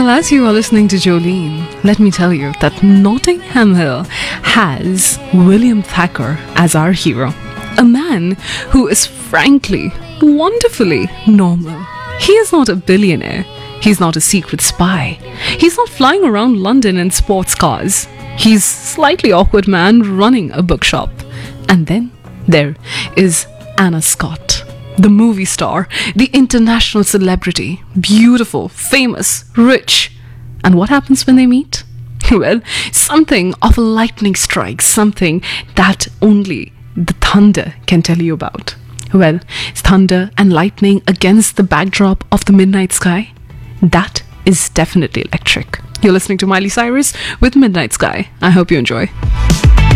Well, as you are listening to Jolene, let me tell you that Nottingham Hill has William Thacker as our hero. A man who is frankly, wonderfully normal. He is not a billionaire. He's not a secret spy. He's not flying around London in sports cars. He's a slightly awkward man running a bookshop. And then there is Anna Scott, the movie star, the international celebrity, beautiful, famous, rich. And what happens when they meet? Well, something of a lightning strike, something that only the thunder can tell you about. Well, it's thunder and lightning against the backdrop of the midnight sky. That is definitely electric. You're listening to Miley Cyrus with Midnight Sky. I hope you enjoy.